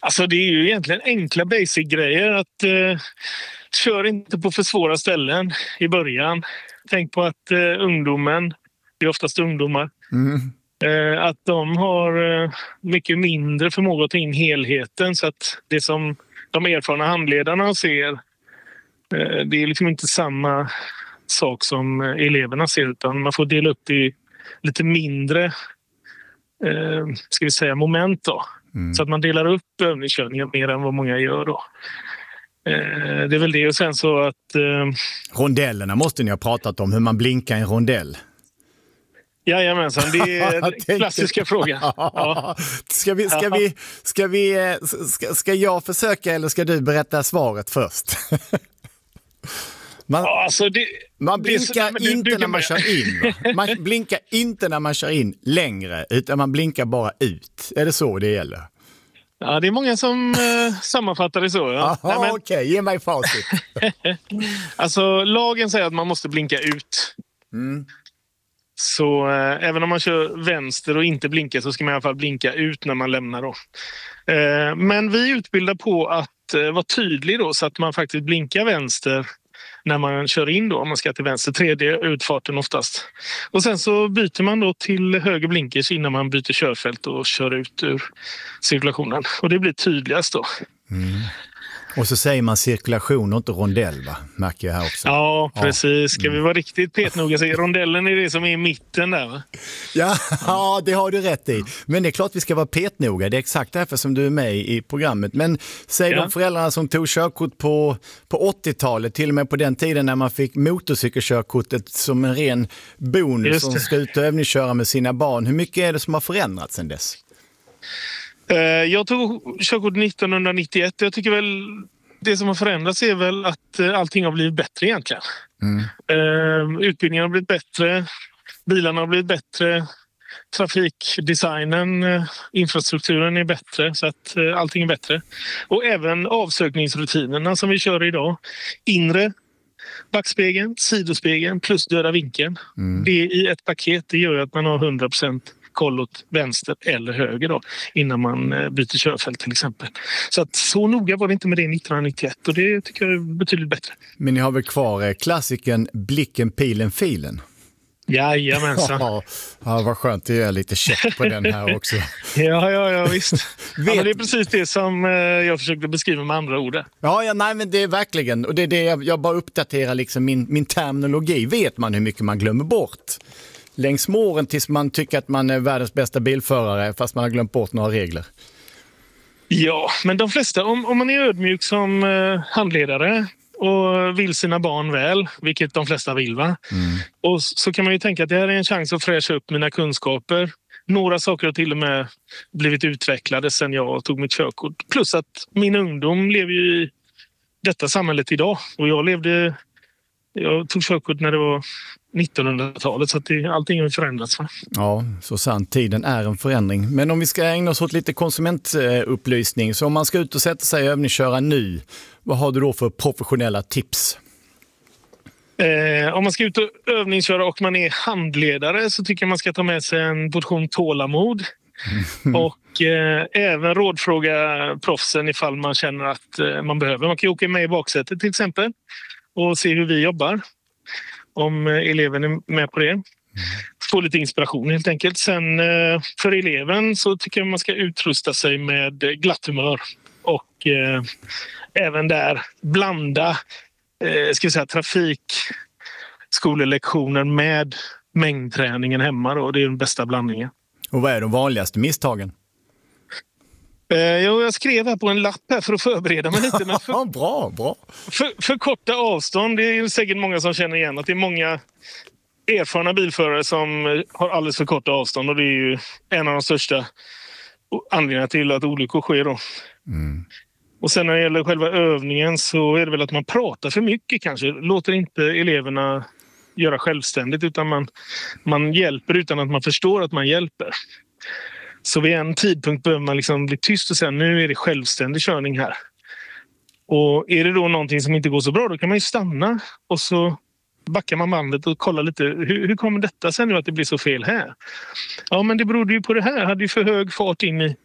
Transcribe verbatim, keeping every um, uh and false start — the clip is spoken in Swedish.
Alltså det är ju egentligen enkla basic-grejer. Att eh, kör inte på för svåra ställen i början. Tänk på att eh, ungdomen, det är oftast ungdomar, Mm. eh, att de har eh, mycket mindre förmåga att ta in helheten. Så att det som de erfarna handledarna ser, eh, det är liksom inte samma sak som eh, eleverna ser. Utan man får dela upp det i lite mindre eh, ska vi säga, moment då. Mm. Så att man delar upp övningskörningen mer än vad många gör då. Eh, det är väl det. Och sen så att... Eh, Rondellerna måste ni ha pratat om, hur man blinkar i en rondell. Jajamensan, det är den klassiska frågan. Ja. Ska, vi, ska, vi, ska, vi, ska, ska jag försöka eller ska du berätta svaret först? Man, Ja, alltså det, man blinkar det, du, inte du när man med. kör in. Va? Man blinkar inte när man kör in längre, utan man blinkar bara ut. Är det så det gäller? Ja, det är många som eh, sammanfattar det så. Ja. Aha, men... Okej, okay. Ge mig facit. Alltså, lagen säger att man måste blinka ut. Mm. Så eh, även om man kör vänster och inte blinkar så ska man i alla fall blinka ut när man lämnar då. Eh, men vi utbildar på att eh, vara tydlig då, så att man faktiskt blinkar vänster när man kör in då, om man ska till vänster, tredje utfarten oftast. Och sen så byter man då till höger blinkers innan man byter körfält och kör ut ur cirkulationen. Och det blir tydligast då. Mm. Och så säger man cirkulation och inte rondell, va? Märker jag här också. Ja, precis. Ska mm. vi vara riktigt petnoga så är rondellen är det som är i mitten där, va? Ja, ja, det har du rätt i. Men det är klart vi ska vara petnoga. Det är exakt därför som du är med i programmet. Men säg ja. de föräldrarna som tog körkort på, på åttiotalet, till och med på den tiden när man fick motorcykelkörkortet som en ren bonus som ska ut och övningsköra med sina barn. Hur mycket är det som har förändrats sedan dess? Jag tog körkort nittonhundranittioett. Jag tycker väl det som har förändrats är väl att allting har blivit bättre egentligen. Mm. Utbildningen har blivit bättre, bilarna har blivit bättre, trafikdesignen, infrastrukturen är bättre, så att allting är bättre. Och även avsökningsrutinerna som vi kör idag. Inre backspegeln, sidospegeln plus döda vinkeln. Mm. Det i ett paket, det gör att man har hundra procent koll åt vänster eller höger då, innan man byter körfält till exempel. Så att så noga var det inte med det nittonhundranittioett och det tycker jag är betydligt bättre. Men ni har väl kvar klassiken blicken, pilen, filen? Jajamensan. Ja, ja, vad skönt, det är lite check på den här också. ja, ja, ja, visst. Vet... Ja, men det är precis det som jag försökte beskriva med andra ord. Ja, ja, nej, men det är verkligen, och det är det jag, jag bara uppdaterar liksom min, min terminologi. Vet man hur mycket man glömmer bort längs med åren tills man tycker att man är världens bästa bilförare fast man har glömt bort några regler? Ja, men de flesta, om, om man är ödmjuk som eh, handledare och vill sina barn väl, vilket de flesta vill, va? Mm. Och så kan man ju tänka att det här är en chans att fräscha upp mina kunskaper. Några saker har till och med blivit utvecklade sedan jag tog mitt körkort. Plus att min ungdom lever ju i detta samhället idag och jag levde, jag tog körkort när det var nittonhundratalet, så att det, allting har förändrats. Va? Ja, så sant. Tiden är en förändring. Men om vi ska ägna oss åt lite konsumentupplysning, så om man ska ut och sätta sig och övningsköra nu, vad har du då för professionella tips? Eh, om man ska ut och övningsköra och man är handledare så tycker jag man ska ta med sig en portion tålamod. Mm. Och eh, även rådfråga proffsen ifall man känner att eh, man behöver. Man kan ju åka med i baksätet till exempel och se hur vi jobbar. Om eleven är med på det. Få lite inspiration helt enkelt. Sen för eleven så tycker jag man ska utrusta sig med glatt humör. Och eh, även där blanda eh, ska vi säga, trafik, skolelektioner med mängdträningen hemma. Då. Det är den bästa blandningen. Och vad är de vanligaste misstagen? Eh, jag skrev här på en lapp här för att förbereda mig lite. Men för, bra, bra. För, för korta avstånd, det är säkert många som känner igen att det är många erfarna bilförare som har alldeles för korta avstånd. Och det är ju en av de största anledningarna till att olyckor sker då. Mm. Och sen när det gäller själva övningen så är det väl att man pratar för mycket kanske. Låter inte eleverna göra självständigt utan man, man hjälper utan att man förstår att man hjälper. Så vid en tidpunkt behöver man liksom bli tyst och säga nu är det självständig körning här. Och är det då någonting som inte går så bra då kan man ju stanna och så backar man bandet och kollar lite hur, hur kommer detta sen nu att det blir så fel här? Ja men det berodde ju på det här. Jag hade ju för hög fart in i